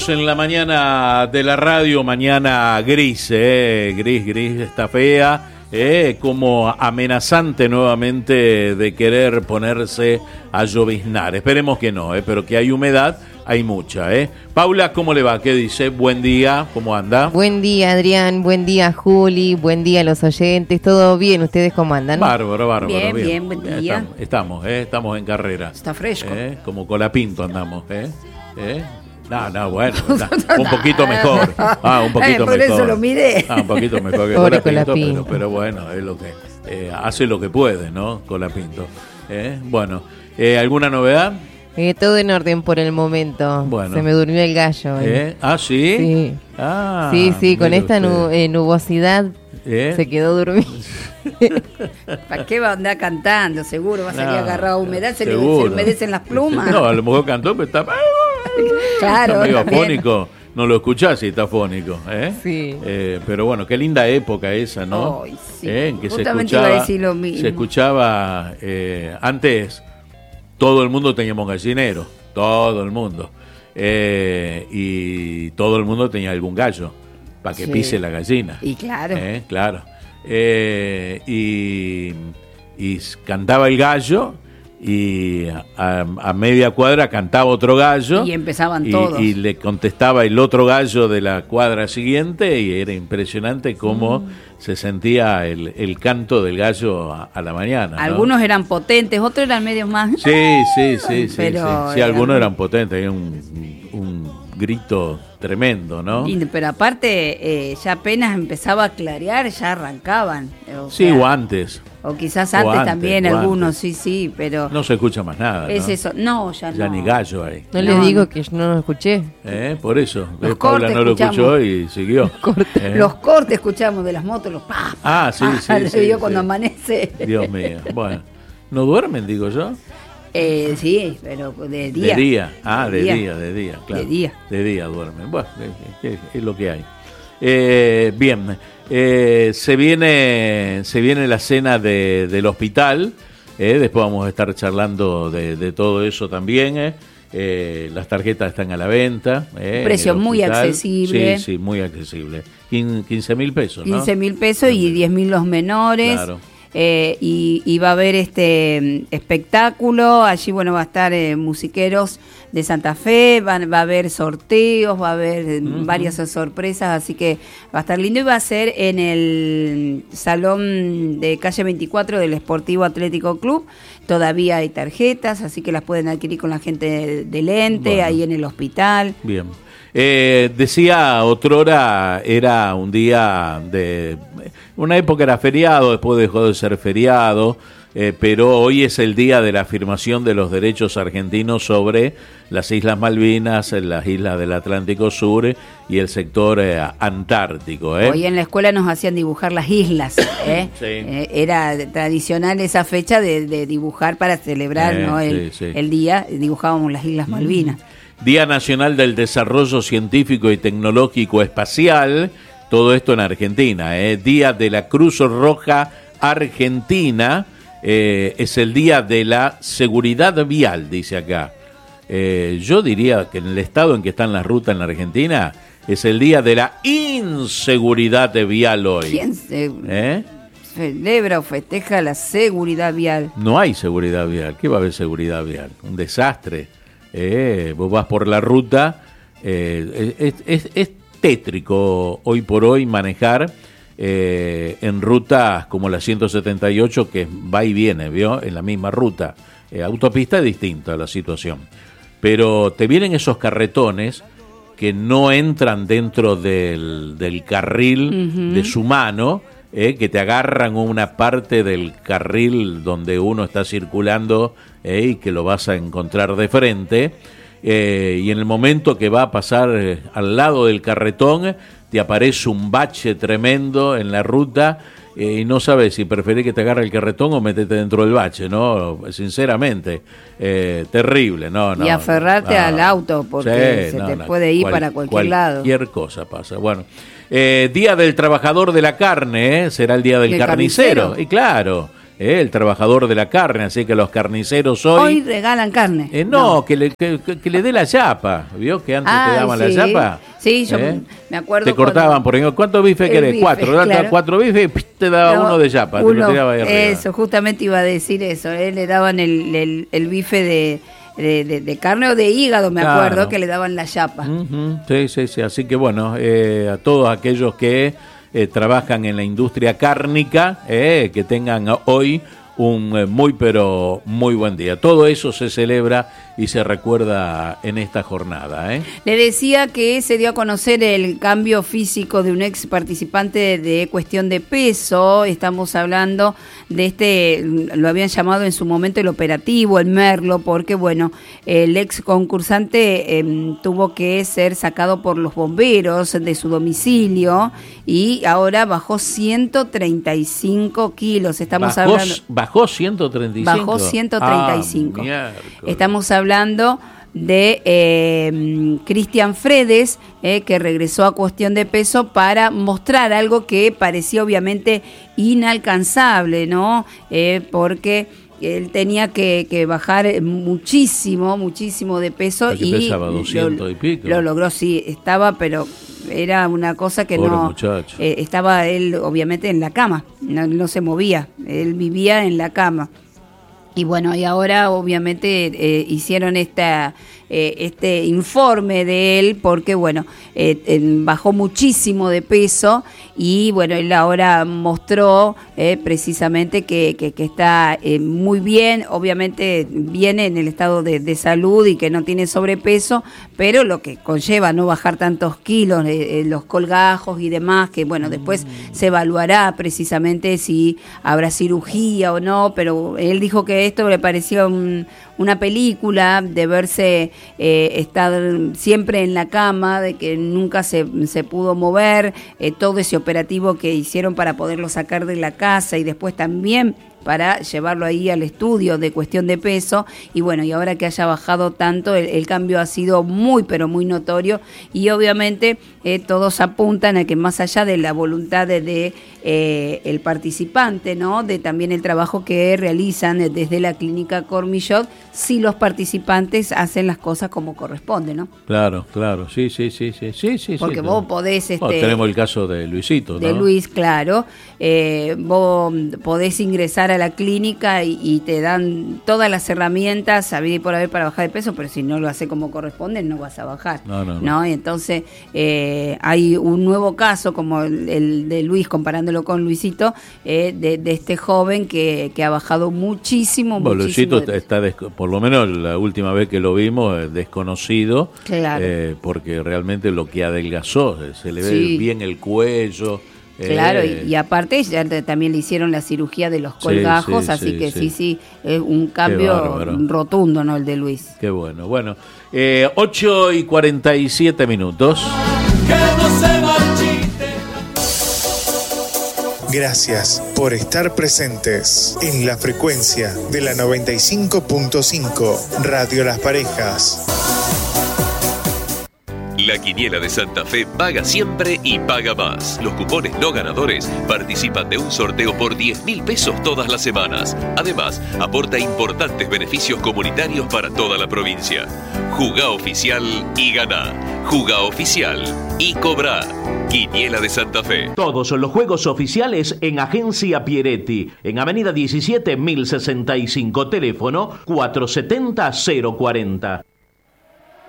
en la mañana de la radio, mañana gris, gris, está fea, como amenazante nuevamente de querer ponerse a lloviznar. Esperemos que no, pero que hay humedad, hay mucha. Paula, ¿cómo le va? ¿Qué dice? Buen día, ¿cómo anda? Buen día, Adrián, buen día, Juli, buen día a los oyentes, ¿todo bien? ¿Ustedes cómo andan? Bárbaro. Bien, buen día. Estamos en carrera. Está fresco. Como Colapinto andamos, No, bueno, un poquito mejor. Un poquito por mejor. Eso lo miré. Un poquito mejor que Colapinto, pero bueno, es lo que hace lo que puede, ¿no? Colapinto. Bueno, ¿alguna novedad? Todo en orden por el momento. Bueno. Se me durmió el gallo. ¿Sí? Sí. Sí, con esta nubosidad se quedó dormido. ¿Para qué va a andar cantando? Seguro va a salir agarrado a humedad, se le humedecen las plumas. No, a lo mejor cantó, pero está... Claro, está medio también. afónico. No lo escuchás si está afónico, Sí. Pero bueno, qué linda época esa, ¿no? Ay, sí. En que Justamente iba a decir lo mismo. se escuchaba antes todo el mundo teníamos gallinero, todo el mundo, y todo el mundo tenía algún gallo para que pise la gallina. Y claro. Claro. Y cantaba el gallo. Y a media cuadra cantaba otro gallo y empezaban todos y le contestaba el otro gallo de la cuadra siguiente y era impresionante cómo se sentía el canto del gallo a la mañana, ¿no? Algunos eran potentes, otros eran medios más. Sí, Pero algunos eran potentes, había un grito tremendo, ¿no? Pero aparte ya apenas empezaba a clarear ya arrancaban, o antes. O quizás antes también algunos, sí, pero... No se escucha más nada, es ¿no? eso, no, ya no. Ya ni gallo hay. No les digo que no lo escuché. Por eso. Los Paula cortes no lo escuchamos. escuchó y siguió. Los cortes escuchamos de las motos, los sí. Cuando amanece. Dios mío. Bueno, ¿no duermen, digo yo? Sí, pero de día. De día, de día, claro. De día duermen. Bueno, es lo que hay. Bien. Se viene la cena del hospital, después vamos a estar charlando de todo eso también. Las tarjetas están a la venta. Precio muy accesible. Sí, muy accesible. 15.000 pesos, ¿no? 15.000 pesos y 10.000 los menores. Claro. Y va a haber este espectáculo, allí va a estar musiqueros de Santa Fe, va a haber sorteos, va a haber varias sorpresas, así que va a estar lindo y va a ser en el salón de calle 24 del Sportivo Atlético Club. Todavía hay tarjetas, así que las pueden adquirir con la gente del ente, ahí en el hospital. Bien. Decía otrora era un día de... Una época era feriado, después dejó de ser feriado, pero hoy es el día de la afirmación de los derechos argentinos sobre las Islas Malvinas, las islas del Atlántico Sur y el sector antártico. Hoy en la escuela nos hacían dibujar las islas. Sí. Era tradicional esa fecha de dibujar para celebrar el día, dibujábamos las Islas Malvinas. Día Nacional del Desarrollo Científico y Tecnológico Espacial, todo esto en Argentina. Día de la Cruz Roja Argentina, es el Día de la Seguridad Vial, dice acá. Yo diría que en el estado en que están las rutas en la Argentina, es el Día de la Inseguridad Vial hoy. ¿Quién celebra o festeja la seguridad vial? No hay seguridad vial. ¿Qué va a haber seguridad vial? Un desastre. Vos vas por la ruta, es tétrico hoy por hoy manejar en rutas como la 178 que va y viene, ¿vio? En la misma ruta. Autopista es distinta la situación, pero te vienen esos carretones que no entran dentro del carril de su mano, que te agarran una parte del carril donde uno está circulando y que lo vas a encontrar de frente, y en el momento que va a pasar al lado del carretón te aparece un bache tremendo en la ruta y no sabes si preferís que te agarre el carretón o metete dentro del bache, ¿no? Sinceramente, terrible, ¿no? Y aferrarte al auto porque se te puede ir para cualquier lado. Cualquier cosa pasa. Bueno, Día del Trabajador de la Carne, será el Día del Carnicero. Y claro, el trabajador de la carne, así que los carniceros hoy regalan carne. No. Que le dé la chapa, ¿vio? Que antes te daban la chapa. Sí, yo me acuerdo. Te cortaban, por ejemplo, ¿cuántos bifes querés? Bife, 4, claro. 4 bifes y te daba uno de chapa, te lo tiraba ahí arriba. Eso, justamente iba a decir eso, le daban el bife de carne o de hígado, me acuerdo, que le daban la chapa. Sí, así que bueno, a todos aquellos que trabajan en la industria cárnica, que tengan hoy un muy pero muy buen día. Todo eso se celebra y se recuerda en esta jornada. Le decía que se dio a conocer el cambio físico de un ex participante de Cuestión de Peso. Estamos hablando de lo habían llamado en su momento el operativo, el Merlo, porque bueno, el ex concursante tuvo que ser sacado por los bomberos de su domicilio y ahora bajó 135 kilos. ¿Bajó 135? Bajó 135. Estamos hablando de Cristian Fredes, que regresó a Cuestión de Peso para mostrar algo que parecía obviamente inalcanzable, ¿no? Porque él tenía que bajar muchísimo de peso y pesaba 200 y pico. Lo logró, sí, estaba, pero era una cosa que pobre no muchacho. Estaba él obviamente en la cama, no se movía, él vivía en la cama. Y bueno, y ahora obviamente hicieron este informe de él porque bueno, bajó muchísimo de peso y bueno, él ahora mostró precisamente que está muy bien, obviamente viene en el estado de salud y que no tiene sobrepeso, pero lo que conlleva no bajar tantos kilos, los colgajos y demás, que bueno, después se evaluará precisamente si habrá cirugía o no, pero él dijo que esto le parecía una película de verse estar siempre en la cama, de que nunca se pudo mover, todo ese operativo que hicieron para poderlo sacar de la casa y después también para llevarlo ahí al estudio de Cuestión de Peso, y bueno, y ahora que haya bajado tanto, el cambio ha sido muy pero muy notorio, y obviamente todos apuntan a que más allá de la voluntad de el participante, ¿no?, de también el trabajo que realizan desde la clínica Cormillot, si los participantes hacen las cosas como corresponde, ¿no? Claro, sí. Porque vos podés... tenemos el caso de Luisito, ¿no? De Luis, claro. Vos podés ingresar a la clínica y te dan todas las herramientas habidas y por haber para bajar de peso, pero si no lo hace como corresponde, no vas a bajar. No. Y entonces hay un nuevo caso, como el de Luis, comparándolo con Luisito, de este joven que ha bajado muchísimo. Luisito está, por lo menos la última vez que lo vimos, desconocido, claro. Porque realmente lo que adelgazó, se le ve bien el cuello. Claro, y aparte ya también le hicieron la cirugía de los colgajos, así que sí, es un cambio rotundo, ¿no?, el de Luis. Qué bueno. 8:47 minutos. Que no se marchite. Gracias por estar presentes en la frecuencia de la 95.5 Radio Las Parejas. La Quiniela de Santa Fe paga siempre y paga más. Los cupones no ganadores participan de un sorteo por 10.000 pesos todas las semanas. Además, aporta importantes beneficios comunitarios para toda la provincia. Jugá oficial y ganá. Jugá oficial y cobrá. Quiniela de Santa Fe. Todos los juegos oficiales en Agencia Pieretti, en Avenida 17, 1065, teléfono 470-040.